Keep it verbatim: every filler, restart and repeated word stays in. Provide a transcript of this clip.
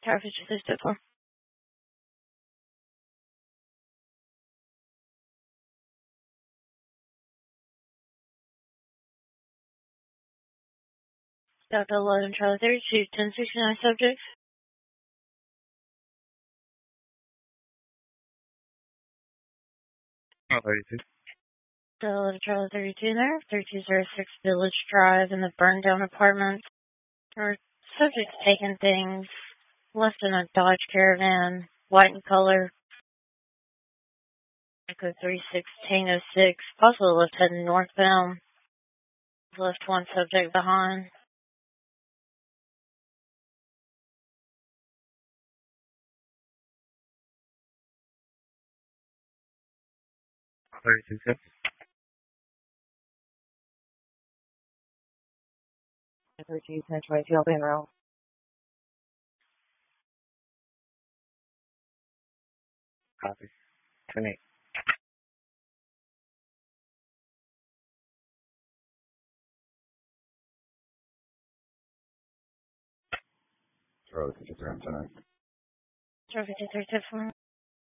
Tower fifty-six to four. Delta eleven Charlie thirty-two, ten sixty-nine subjects. Oh, thirty-two. Delta eleven Charlie thirty-two there, thirty-two oh six Village Drive in the burned down apartments. There were subjects taking things, left in a Dodge Caravan, white in color. Echo three sixteen oh six, possibly left heading northbound. Left one subject behind. thirty-two, six. thirty-two, ten twenty-two, I'll be in row. Copy. ten eight. Charlie fifty-three, ten eight. Charlie fifty-three to four.